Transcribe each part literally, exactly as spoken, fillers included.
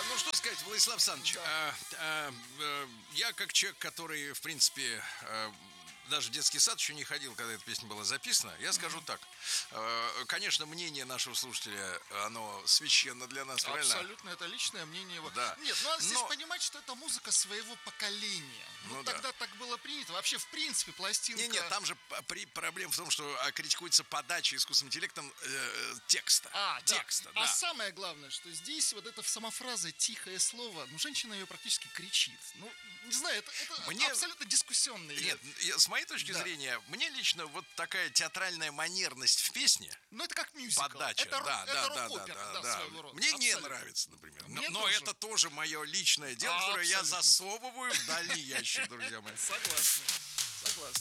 Ну, что сказать, Владислав Александрович, Да. а, а, а, я как человек, который, в принципе, а, даже в детский сад еще не ходил, когда эта песня была записана, я скажу так. А, конечно, мнение нашего слушателя, оно священно для нас, правильно? Абсолютно, это личное мнение его. Да. Нет, ну надо здесь Но- понимать, что это музыка своего поколения. Ну, Ну да. тогда так было принято. Вообще, в принципе, пластинка... Не, нет, там же п- при, проблема в том, что а, критикуется подача искусственным интеллектом э, текста. А, да. текста, А да. самое главное, что здесь вот эта сама фраза «тихое слово», ну, женщина ее практически кричит. Ну, не знаю, это, это Мне- абсолютно дискуссионный. Нет, я- с моей точки Да. зрения, мне лично вот такая театральная манерность в песне, Ну, это как мюзикл. подача, это, да, это да, да, да, рок-опера, да, да, да. своего рода. Мне не Абсолютно. нравится, например. Но, Мне но тоже. это тоже мое личное дело, А, которое я абсолютно. засовываю в дальний ящик, друзья мои. Согласен. Согласен.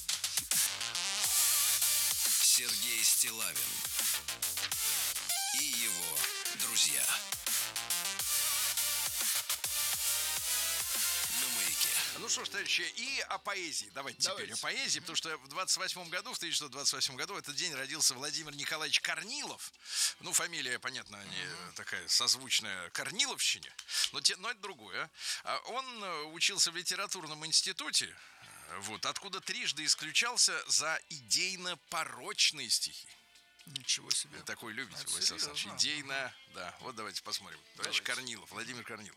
Сергей Стиллавин и его друзья. На маяке. Ну что ж, товарищи, и о поэзии. Давайте, Давайте. теперь о поэзии, потому что в двадцать восьмом году, в тысяча девятьсот двадцать восьмом году, в этот день родился Владимир Николаевич Корнилов. Ну, фамилия, понятно, не такая созвучная Корниловщине, но, те, но это другое. А Он э, учился в литературном институте, э, вот, откуда трижды исключался за идейно-порочные стихи. Ничего себе. Вы такой любите, Это Владислав Александрович. серьезно. Идейно, да. Вот давайте посмотрим. Товарищ Давайте. Корнилов, Владимир Корнилов.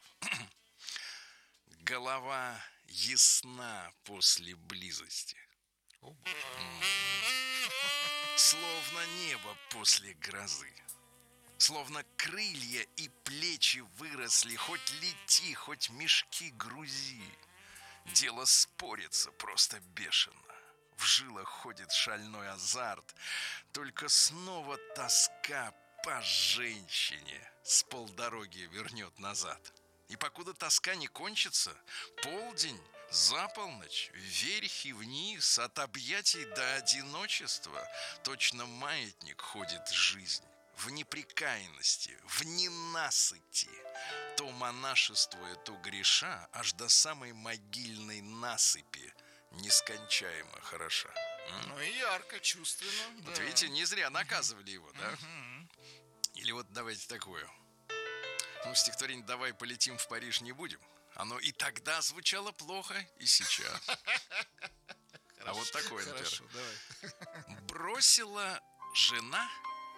Голова ясна после близости, словно небо после грозы. Словно крылья и плечи выросли, хоть лети, хоть мешки грузи. Дело спорится просто бешено. В жилах ходит шальной азарт. Только снова тоска по женщине с полдороги вернет назад. И покуда тоска не кончится, полдень, за полночь, вверх и вниз, от объятий до одиночества, точно маятник ходит жизнь. В непрекаянности, в ненасыти, то монашествуя, то греша, аж до самой могильной насыпи нескончаемо хороша. М? Ну и ярко, чувственно. Вот да. видите, не зря наказывали его, да? Или вот давайте такое. Ну, стихотворение «Давай полетим в Париж» не будем. Оно и тогда звучало плохо, и сейчас. А вот такое, например. Хорошо, давай. Бросила жена,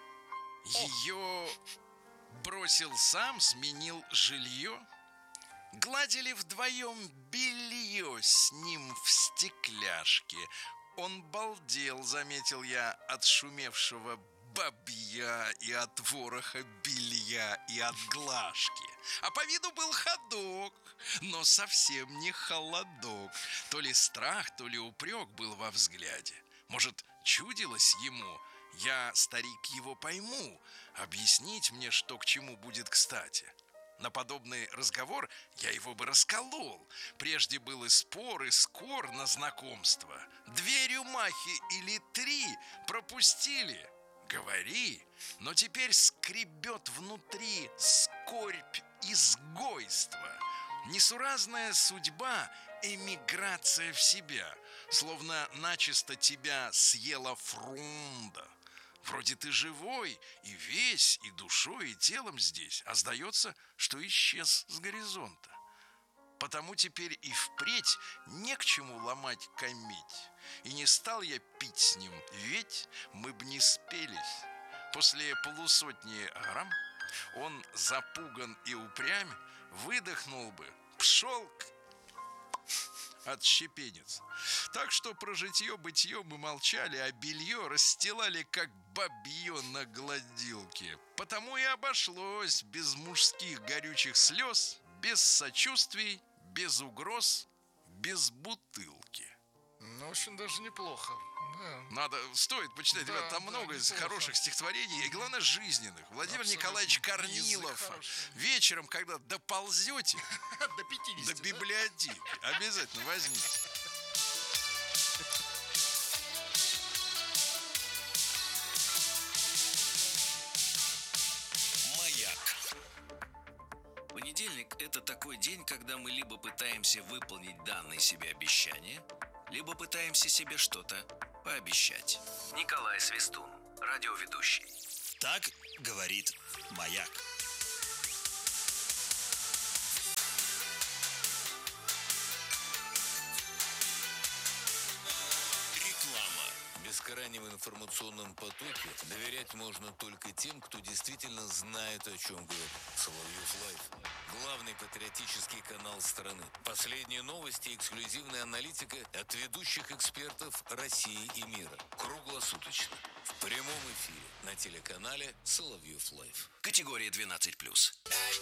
ее бросил сам, сменил жилье. Гладили вдвоем белье с ним в стекляшке. Он балдел, заметил я, от шумевшего бабья и от вороха белья и от глажки. А по виду был ходок, но совсем не холодок. То ли страх, то ли упрек был во взгляде. Может, чудилось ему: я, старик, его пойму, объяснить мне, что к чему будет кстати. На подобный разговор я его бы расколол. Прежде был и спор, и скор на знакомство. Две рюмахи или три пропустили. Говори, но теперь скребет внутри скорбь изгойства. Несуразная судьба, эмиграция в себя. Словно начисто тебя съела фрунда. Вроде ты живой и весь, и душой, и телом здесь, а сдается, что исчез с горизонта. Потому теперь и впредь не к чему ломать кометь. И не стал я пить с ним, ведь мы б не спелись. После полусотни грамм он, запуган и упрямь, выдохнул бы: пшел к... отщепенец. Так что про житье-бытье мы молчали, а белье расстилали, как бабье на гладилке. Потому и обошлось без мужских горючих слез, без сочувствий, без угроз, без бутылки. Ну, очень даже неплохо. Да. Надо, стоит почитать, Да, ребят, там да, много неплохо. хороших стихотворений, и главное, жизненных. Владимир Абсолютно. Николаевич Язык Корнилов. хороший. Вечером, когда доползете До пятидесяти, до да? библиотеки, обязательно возьмите. Маяк. Понедельник – это такой день, когда мы либо пытаемся выполнить данные себе обещания, либо пытаемся себе что-то пообещать. Николай Свистун, радиоведущий. Так говорит Маяк. бескрайнем информационном потоке доверять можно только тем, кто действительно знает, о чем говорит. Соловьев Лайв. Главный патриотический канал страны. Последние новости и эксклюзивная аналитика от ведущих экспертов России и мира. Круглосуточно. В прямом эфире на телеканале Соловьев Лайв. Категория двенадцать плюс.